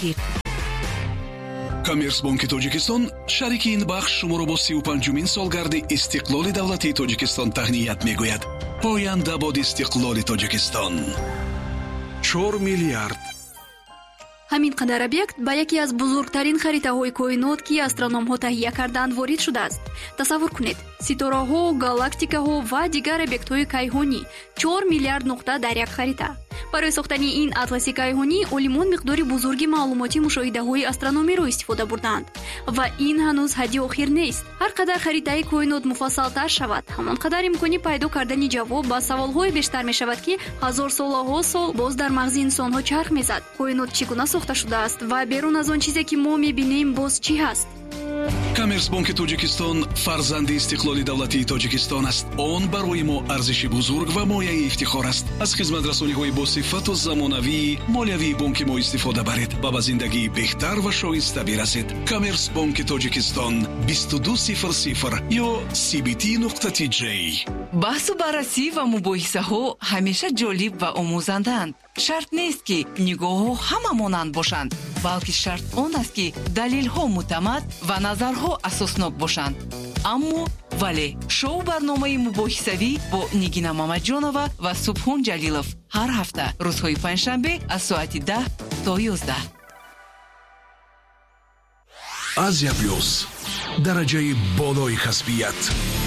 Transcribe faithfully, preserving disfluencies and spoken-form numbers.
اخیر. Коммерцбанки Тоҷикистон шарики ин бахш шуморо бо си و پنجمین سالگرد استقلال دولتی تاجیکستان تهنیت میگوید. پاینده باد استقلال تاجیکستان. چهار میلیارد. ҳамин қадар объект ба яке аз бузургтарин харитаҳои коинот ки астрономҳо таҳия карданд ворид шудааст. тасаввур кунед, ситораҳо, галактикаҳо ва дигар объектҳои кайҳонӣ чор миллиард нуқта дар як харита. барои сохтани ин атласи кайҳонӣ олимон миқдори бузурги маълумоти мушоҳидаҳои астрономиро истифода бурданд. ва ин ҳанӯз ҳадди охир нест. ҳар қадар харитаи коинот муфассалтар шавад, ҳамон қадар имкони пайдо кардани ҷавоб ба саволҳое бештар мешавад ки ҳазорсолаҳо сол боз дар мағзи инсонҳо чарх мезад. коинот чӣ гуна сохта шудааст ва берун аз он чизе ки мо мебинем боз чӣ ҳаст? Коммерцбанки Тоҷикистон фарзанди истиқлоли давлатии Тоҷикистон аст. Он барои мо арзиши бузург ва мояи ифтихор аст. аз хизматрасониҳои босифату замонавии молиявии бонки мо истифода баред ва ба зиндагии беҳтар ва шоиста бирасед. Коммерцбанки Тоҷикистон бисту ду сифр сифр ё си би ти нуқта ти ҷей. баҳсу баррасӣ ва мубоҳисаҳо ҳамеша ҷолиб ва омӯзанданд. шарт нест ки нигоҳҳо ҳама монанд бошанд, балки шарт он аст ки далелҳо муътамад ва назарҳо асоснок бошанд. аммо вале шоу барномаи мубоҳисавӣ бо Нигина Мамаҷонова ва Субҳон Ҷалилов ҳар ҳафта рӯзҳои панҷшанбе аз соати даҳ то ёздаҳ. Азия плюс дараҷаи болои касбият.